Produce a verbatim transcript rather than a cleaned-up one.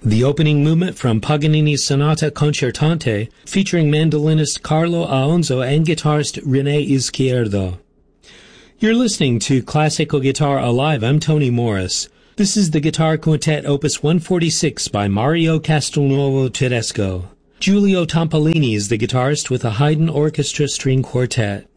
The opening movement from Paganini's Sonata Concertante, featuring mandolinist Carlo Aonzo and guitarist René Izquierdo. You're listening to Classical Guitar Alive. I'm Tony Morris. This is the Guitar Quintet Opus one forty-six by Mario Castelnuovo Tedesco. Giulio Tampolini is the guitarist with a Haydn Orchestra String Quartet.